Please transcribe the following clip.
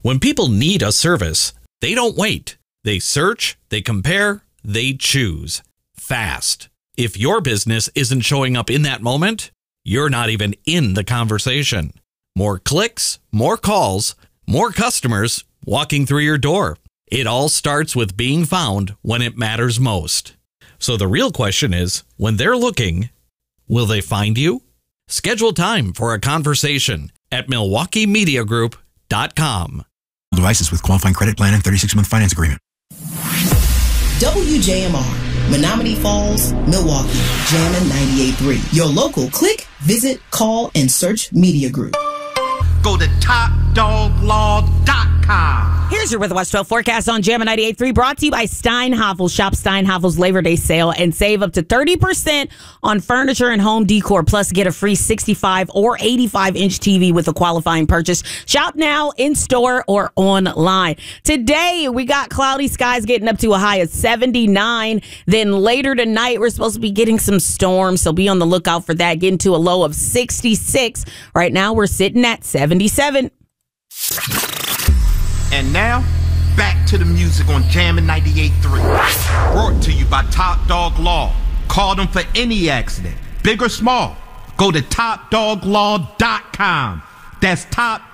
When people need a service, they don't wait. They search, they compare, they choose. Fast. If your business isn't showing up in that moment, you're not even in the conversation. More clicks, more calls, more customers walking through your door. It all starts with being found when it matters most. So the real question is, when they're looking, will they find you? Schedule time for a conversation at MilwaukeeMediaGroup.com. Devices with qualifying credit plan and 36-month finance agreement. WJMR, Menominee Falls, Milwaukee, Jammin' 98.3. Your local click, visit, call, and search media group. Go to TopDogLaw.com. Here's your Weather Watch 12 forecast on Jammin' 98.3, brought to you by Steinhoffel. Shop Steinhoffel's Labor Day sale and save up to 30% on furniture and home decor. Plus, get a free 65 or 85-inch TV with a qualifying purchase. Shop now, in-store, or online. Today, we got cloudy skies getting up to a high of 79. Then later tonight, we're supposed to be getting some storms, so be on the lookout for that. Getting to a low of 66. Right now, we're sitting at 77. And now, back to the music on Jammin' 98.3. Brought to you by Top Dog Law. Call them for any accident, big or small. Go to TopDogLaw.com. That's Top